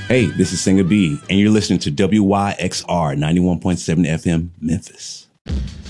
Hey, this is Singer B, and you're listening to WYXR 91.7 FM Memphis.